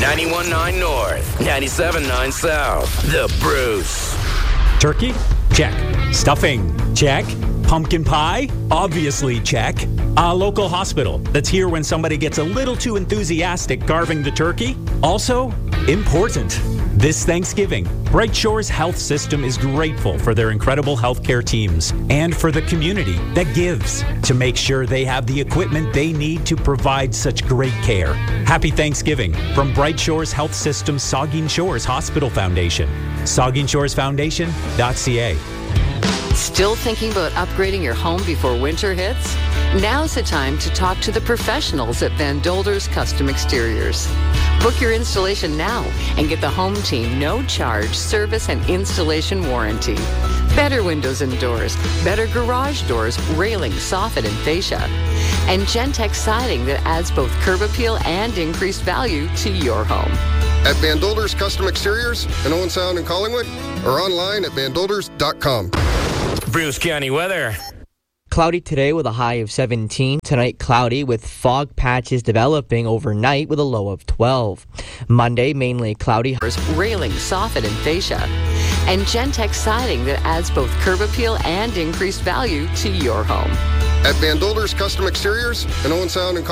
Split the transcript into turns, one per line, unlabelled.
91.9 North, 97.9 South. The Bruce.
Turkey? Check. Stuffing? Check. Pumpkin pie? Obviously check. A local hospital that's here when somebody gets a little too enthusiastic carving the turkey? Also, important. This Thanksgiving, Bright Shores Health System is grateful for their incredible healthcare teams and for the community that gives to make sure they have the equipment they need to provide such great care. Happy Thanksgiving from Bright Shores Health System Saugeen Shores Hospital Foundation. SaugeenShoresFoundation.ca.
Still thinking about upgrading your home before winter hits? Now's the time to talk to the professionals at Van Dolders Custom Exteriors. Book your installation now and get the home team no-charge service and installation warranty. Better windows and doors, better garage doors, railings, soffit and fascia. And Gentex siding that adds both curb appeal and increased value to your home.
At Van Dolders Custom Exteriors in Owen Sound and Collingwood or online at vandolders.com.
Bruce County weather.
Cloudy today with a high of 17. Tonight, cloudy with fog patches developing overnight with a low of 12. Monday, mainly cloudy.
Railings, soffit and fascia. And Gentex siding that adds both curb appeal and increased value to your home.
At Van Dolders Custom Exteriors in Owen Sound and